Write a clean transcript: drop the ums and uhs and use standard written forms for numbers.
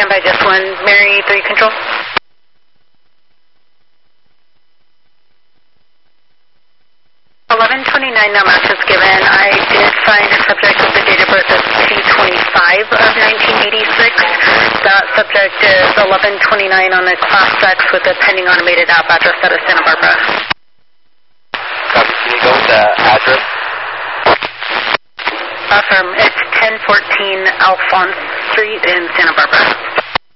Standby just one. Mary 3 control. No match is given. I did find a subject with the date of birth of 2/25 of 1986. That subject is 1129 on the Class X with a pending automated app address out of Santa Barbara. Copy. Can you go with the address? Affirm. It's 1014 Alphonse Street in Santa Barbara.